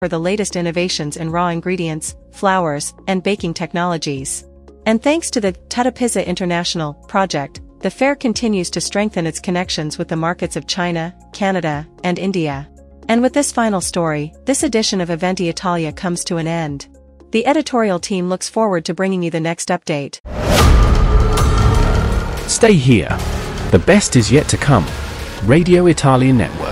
for the latest innovations in raw ingredients, flours, and baking technologies. And thanks to the Tutapizza International project, the fair continues to strengthen its connections with the markets of China, Canada, and India. And with this final story, this edition of Eventi Italia comes to an end. The editorial team looks forward to bringing you the next update. Stay here. The best is yet to come. Radio Italia Network.